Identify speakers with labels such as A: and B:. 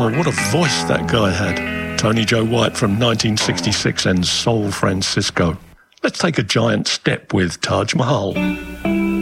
A: Oh, what a voice that guy had. Tony Joe White from 1966 and Soul Francisco. Let's take a giant step with Taj Mahal.